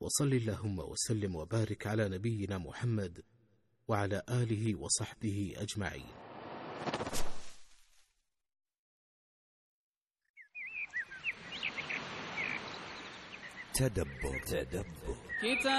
وصل اللهم وسلم وبارك على نبينا محمد وعلى آله وصحبه أجمعين. تدبر.